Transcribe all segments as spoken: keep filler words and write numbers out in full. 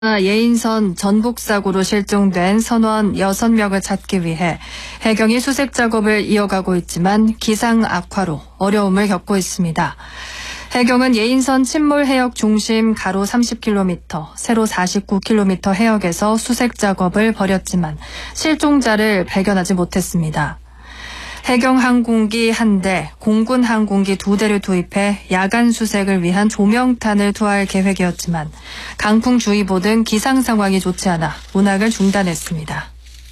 예인선 전복사고로 실종된 선원 여섯 명을 찾기 위해 해경이 수색 작업을 이어가고 있지만 기상 악화로 어려움을 겪고 있습니다. 해경은 예인선 침몰 해역 중심 가로 삼십 킬로미터, 세로 사십구 킬로미터 해역에서 수색 작업을 벌였지만 실종자를 발견하지 못했습니다. 해경 항공기 한 대, 공군 항공기 두 대를 투입해 야간 수색을 위한 조명탄을 투하할 계획이었지만 강풍주의보 등 기상 상황이 좋지 않아 운항을 중단했습니다.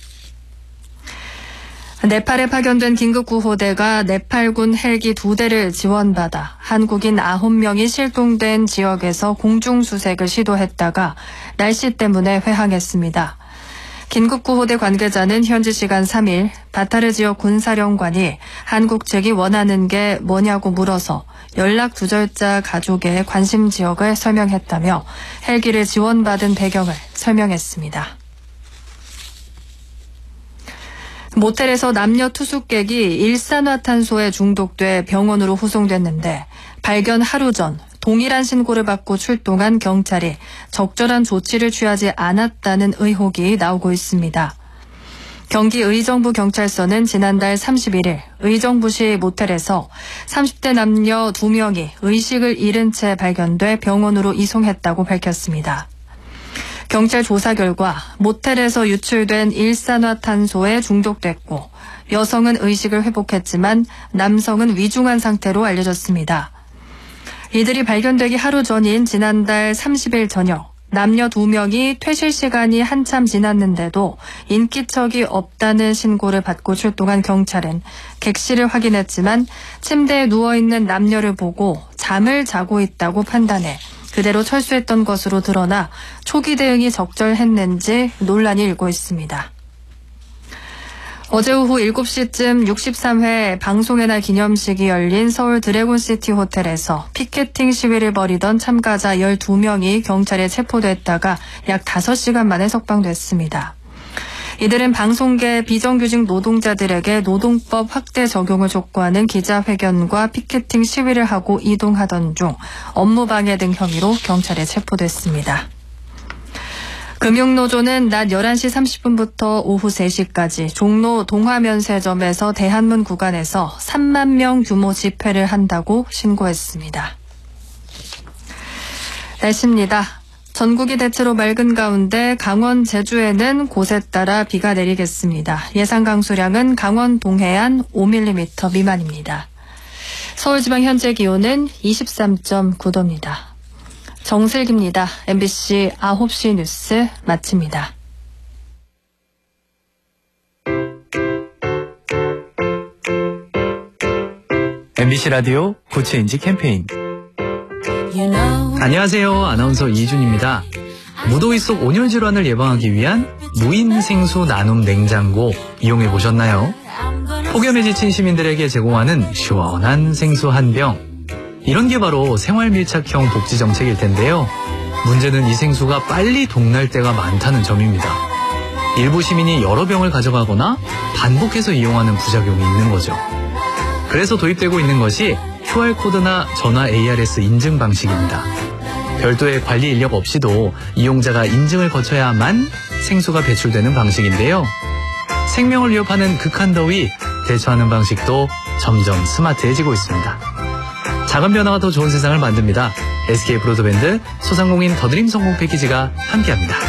네팔에 파견된 긴급구호대가 네팔군 헬기 두 대를 지원받아 한국인 아홉 명이 실종된 지역에서 공중수색을 시도했다가 날씨 때문에 회항했습니다. 긴급구호대 관계자는 현지 시간 삼 일 바타르 지역 군사령관이 한국 측이 원하는 게 뭐냐고 물어서 연락 두절자 가족의 관심 지역을 설명했다며 헬기를 지원받은 배경을 설명했습니다. 모텔에서 남녀 투숙객이 일산화탄소에 중독돼 병원으로 후송됐는데 발견 하루 전 동일한 신고를 받고 출동한 경찰이 적절한 조치를 취하지 않았다는 의혹이 나오고 있습니다. 경기 의정부경찰서는 지난달 삼십일 일 의정부시 모텔에서 삼십 대 남녀 두 명이 의식을 잃은 채 발견돼 병원으로 이송했다고 밝혔습니다. 경찰 조사 결과 모텔에서 유출된 일산화탄소에 중독됐고 여성은 의식을 회복했지만 남성은 위중한 상태로 알려졌습니다. 이들이 발견되기 하루 전인 지난달 삼십 일 저녁 남녀 두 명이 퇴실 시간이 한참 지났는데도 인기척이 없다는 신고를 받고 출동한 경찰은 객실을 확인했지만 침대에 누워있는 남녀를 보고 잠을 자고 있다고 판단해 그대로 철수했던 것으로 드러나 초기 대응이 적절했는지 논란이 일고 있습니다. 어제 오후 일곱 시쯤 육십삼 회 방송의 날 기념식이 열린 서울 드래곤시티 호텔에서 피켓팅 시위를 벌이던 참가자 열두 명이 경찰에 체포됐다가 약 다섯 시간 만에 석방됐습니다. 이들은 방송계 비정규직 노동자들에게 노동법 확대 적용을 촉구하는 기자회견과 피켓팅 시위를 하고 이동하던 중 업무방해 등 혐의로 경찰에 체포됐습니다. 금융노조는 낮 열한 시 삼십 분부터 오후 세 시까지 종로 동화면세점에서 대한문 구간에서 삼만 명 규모 집회를 한다고 신고했습니다. 날씨입니다. 전국이 대체로 맑은 가운데 강원 제주에는 곳에 따라 비가 내리겠습니다. 예상 강수량은 강원 동해안 오 밀리미터 미만입니다. 서울지방 현재 기온은 이십삼 점 구 도입니다. 정슬기입니다. 엠비씨 아홉 시 뉴스 마칩니다. 엠비씨 라디오 고체인지 캠페인. 안녕하세요. 아나운서 이준입니다. 무더위 속 온열 질환을 예방하기 위한 무인 생수 나눔 냉장고 이용해 보셨나요? 폭염에 지친 시민들에게 제공하는 시원한 생수 한 병. 이런 게 바로 생활 밀착형 복지 정책일 텐데요. 문제는 이 생수가 빨리 동날 때가 많다는 점입니다. 일부 시민이 여러 병을 가져가거나 반복해서 이용하는 부작용이 있는 거죠. 그래서 도입되고 있는 것이 큐알코드나 전화 에이아르에스 인증 방식입니다. 별도의 관리 인력 없이도 이용자가 인증을 거쳐야만 생수가 배출되는 방식인데요. 생명을 위협하는 극한 더위 대처하는 방식도 점점 스마트해지고 있습니다. 작은 변화가 더 좋은 세상을 만듭니다. 에스케이 브로드밴드 소상공인 더드림 성공 패키지가 함께합니다.